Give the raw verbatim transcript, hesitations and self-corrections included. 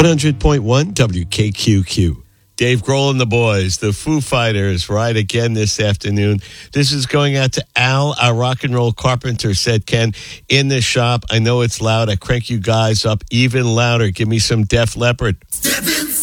one hundred point one W K Q Q. Dave Grohl and the boys, the Foo Fighters, right again this afternoon. This is going out to Al, our rock and roll carpenter, said, Ken, in the shop, I know it's loud. I crank you guys up even louder. Give me some Def Leppard. Step inside.